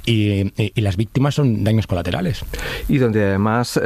y las víctimas son daños colaterales. Y donde además,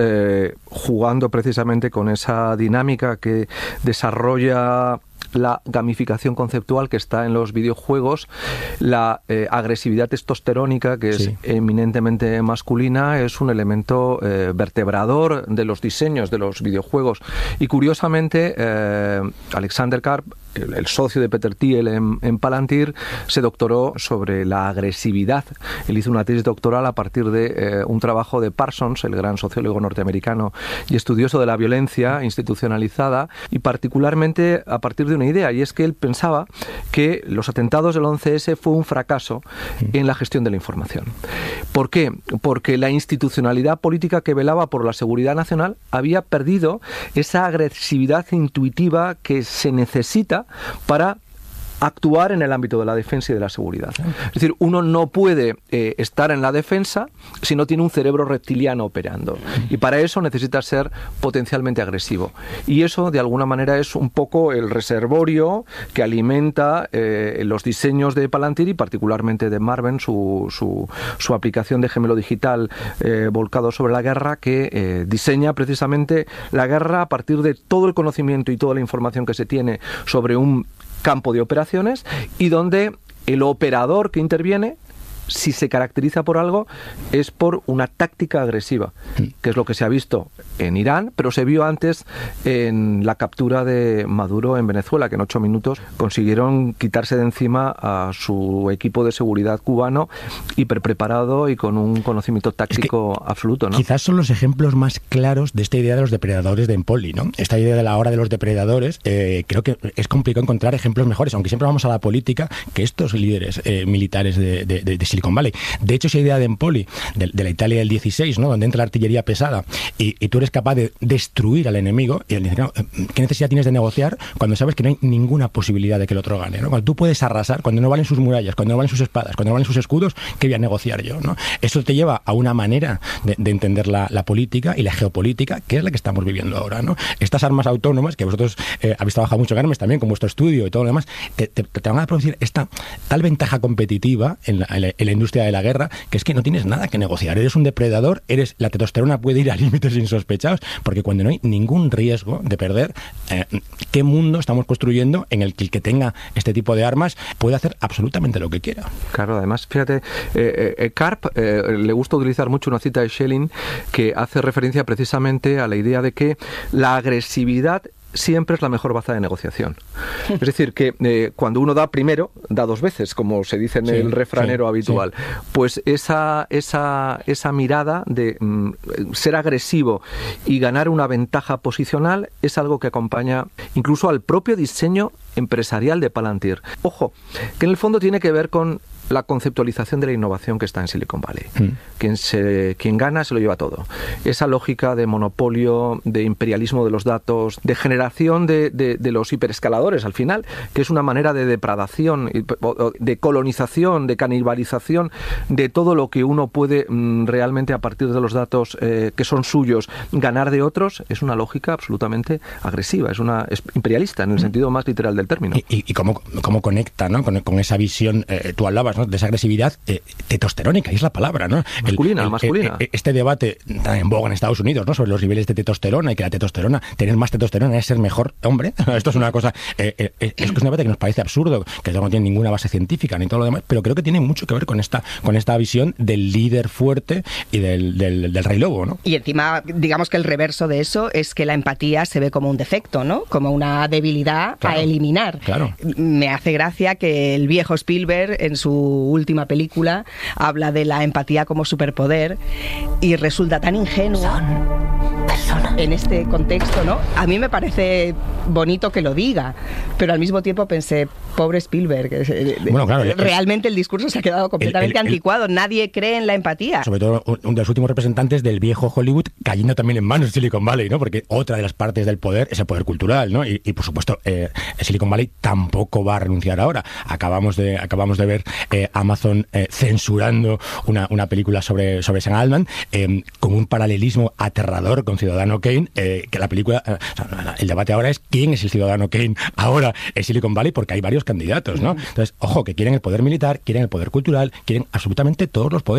jugando precisamente con esa dinámica que desarrolla la gamificación conceptual que está en los videojuegos, la agresividad testosterónica, que es eminentemente masculina, es un elemento vertebrador de los diseños de los videojuegos. Y curiosamente, Alexander Karp, el socio de Peter Thiel en Palantir, se doctoró sobre la agresividad. Él hizo una tesis doctoral a partir de un trabajo de Parsons, el gran sociólogo norteamericano y estudioso de la violencia institucionalizada, y particularmente a partir de una idea, y es que él pensaba que los atentados del 11S fue un fracaso en la gestión de la información. ¿Por qué? Porque la institucionalidad política que velaba por la seguridad nacional había perdido esa agresividad intuitiva que se necesita para actuar en el ámbito de la defensa y de la seguridad. Es decir, uno no puede estar en la defensa si no tiene un cerebro reptiliano operando. Y para eso necesita ser potencialmente agresivo. Y eso, de alguna manera, es un poco el reservorio que alimenta los diseños de Palantir y particularmente de Marvin, su aplicación de gemelo digital volcado sobre la guerra, que diseña precisamente la guerra a partir de todo el conocimiento y toda la información que se tiene sobre un campo de operaciones, y donde el operador que interviene, si se caracteriza por algo, es por una táctica agresiva, que es lo que se ha visto en Irán, pero se vio antes en la captura de Maduro en Venezuela, que en 8 minutos consiguieron quitarse de encima a su equipo de seguridad cubano, hiperpreparado y con un conocimiento táctico absoluto, ¿no? Quizás son los ejemplos más claros de esta idea de los depredadores de Empoli, ¿no? Esta idea de la hora de los depredadores, creo que es complicado encontrar ejemplos mejores, aunque siempre vamos a la política, que estos líderes militares de Silicon Valley. De hecho, esa idea de Empoli, de la Italia del 16, ¿no? Donde entra la artillería pesada y tú eres capaz de destruir al enemigo, y él dice, no, ¿qué necesidad tienes de negociar cuando sabes que no hay ninguna posibilidad de que el otro gane, ¿no? Cuando tú puedes arrasar, cuando no valen sus murallas, cuando no valen sus espadas, cuando no valen sus escudos, ¿qué voy a negociar yo, ¿no? Eso te lleva a una manera de entender la política y la geopolítica, que es la que estamos viviendo ahora, ¿no? Estas armas autónomas, que vosotros habéis trabajado mucho en armas también, con vuestro estudio y todo lo demás, te van a producir esta tal ventaja competitiva en la industria de la guerra, que es que no tienes nada que negociar. Eres un depredador, la testosterona puede ir a límites insospechados, porque cuando no hay ningún riesgo de perder, ¿qué mundo estamos construyendo en el que tenga este tipo de armas puede hacer absolutamente lo que quiera? Claro, además, fíjate, Karp le gusta utilizar mucho una cita de Schelling que hace referencia precisamente a la idea de que la agresividad siempre es la mejor baza de negociación. Es decir, que cuando uno da primero, da 2 veces, como se dice en el refranero habitual. Sí. Pues esa mirada de ser agresivo y ganar una ventaja posicional es algo que acompaña incluso al propio diseño empresarial de Palantir. Ojo, que en el fondo tiene que ver con la conceptualización de la innovación que está en Silicon Valley. Quien gana se lo lleva todo. Esa lógica de monopolio, de imperialismo de los datos, de generación de los hiperescaladores al final, que es una manera de depredación, de colonización, de canibalización de todo lo que uno puede realmente a partir de los datos que son suyos ganar de otros, es una lógica absolutamente agresiva, es imperialista en el sentido más literal del término. Y cómo conecta, ¿no? con esa visión, tú hablabas, ¿no? de esa agresividad testosterónica, y es la palabra, ¿no? Masculina. Este debate está en boga en Estados Unidos, ¿no? Sobre los niveles de testosterona, y que la testosterona, tener más testosterona es ser mejor hombre. Esto es una cosa, es un debate que nos parece absurdo, que no tiene ninguna base científica ni todo lo demás, pero creo que tiene mucho que ver con esta visión del líder fuerte y del rey lobo, ¿no? Y encima, digamos que el reverso de eso es que la empatía se ve como un defecto, ¿no? Como una debilidad a eliminar. Claro. Me hace gracia que el viejo Spielberg, en su última película, habla de la empatía como superpoder y resulta tan ingenuo en este contexto, ¿no? A mí me parece bonito que lo diga, pero al mismo tiempo pensé, pobre Spielberg, bueno, claro, realmente el discurso se ha quedado completamente anticuado, nadie cree en la empatía. Sobre todo uno de los últimos representantes del viejo Hollywood cayendo también en manos de Silicon Valley, ¿no? Porque otra de las partes del poder es el poder cultural, ¿no? Y por supuesto, Silicon Valley tampoco va a renunciar ahora. Acabamos de ver Amazon censurando una película sobre Sam Altman, con un paralelismo aterrador con Ciudadano Kane, que la película, el debate ahora es quién es el Ciudadano Kane ahora en Silicon Valley, porque hay varios candidatos, ¿no? Entonces, ojo, que quieren el poder militar, quieren el poder cultural, quieren absolutamente todos los poderes.